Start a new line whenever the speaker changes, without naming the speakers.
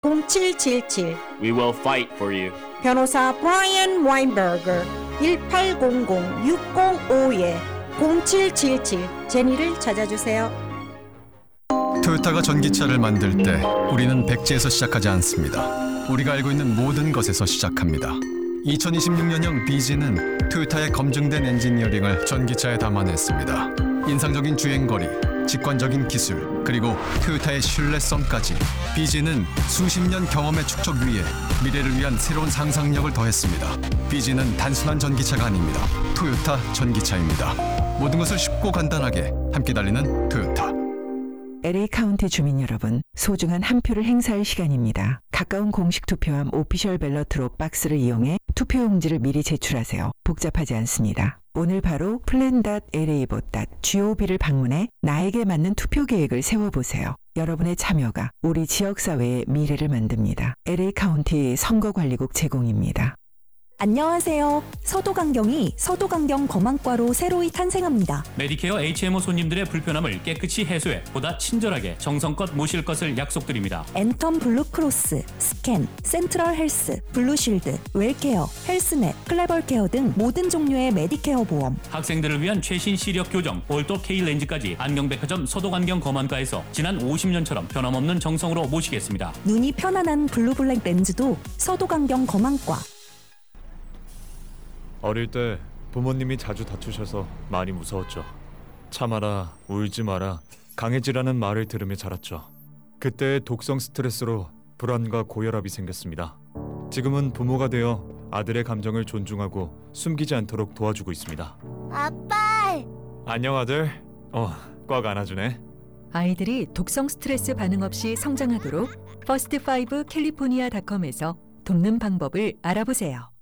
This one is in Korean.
0777
We will fight for you.
변호사 브라이언 와인버거 1800-605-0777 제니를 찾아주세요.
토요타가 전기차를 만들 때 우리는 백지에서 시작하지 않습니다. 우리가 알고 있는 모든 것에서 시작합니다. 2026년형 BG는 토요타의 검증된 엔지니어링을 전기차에 담아냈습니다. 인상적인 주행거리, 직관적인 기술, 그리고 토요타의 신뢰성까지 BG는 수십 년 경험의 축적 위에 미래를 위한 새로운 상상력을 더했습니다. BG는 단순한 전기차가 아닙니다. 토요타 전기차입니다. 모든 것을 쉽고 간단하게 함께 달리는 토요타.
LA 카운티 주민 여러분, 소중한 한 표를 행사할 시간입니다. 가까운 공식 투표함 오피셜 벨러트로 박스를 이용해 투표용지를 미리 제출하세요. 복잡하지 않습니다. 오늘 바로 plan.lavote.gov를 방문해 나에게 맞는 투표 계획을 세워보세요. 여러분의 참여가 우리 지역사회의 미래를 만듭니다. LA 카운티 선거관리국 제공입니다.
안녕하세요. 서도강경이 서도강경 검안과로 새로이 탄생합니다.
메디케어 HMO 손님들의 불편함을 깨끗이 해소해 보다 친절하게 정성껏 모실 것을 약속드립니다.
엔텀 블루크로스, 스캔, 센트럴 헬스, 블루쉴드, 웰케어, 헬스넷, 클레벌케어 등 모든 종류의 메디케어 보험.
학생들을 위한 최신 시력 교정, 올도 K 렌즈까지 안경백화점 서도강경 검안과에서 지난 50년처럼 변함없는 정성으로 모시겠습니다.
눈이 편안한 블루블랙 렌즈도 서도강경 검안과.
어릴 때 부모님이 자주 다투셔서 많이 무서웠죠. 참아라, 울지 마라, 강해지라는 말을 들으며 자랐죠. 그때의 독성 스트레스로 불안과 고혈압이 생겼습니다. 지금은 부모가 되어 아들의 감정을 존중하고 숨기지 않도록 도와주고 있습니다.
아빠!
안녕 아들. 꽉 안아주네.
아이들이 독성 스트레스 반응 없이 성장하도록 퍼스트5 캘리포니아닷컴에서 돕는 방법을 알아보세요.